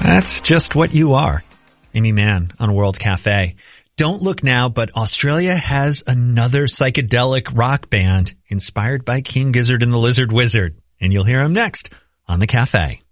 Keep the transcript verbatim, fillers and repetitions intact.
That's just what you are. Aimee Mann on World Cafe. Don't look now, but Australia has another psychedelic rock band inspired by King Gizzard and the Lizard Wizard. And you'll hear him next on The Cafe.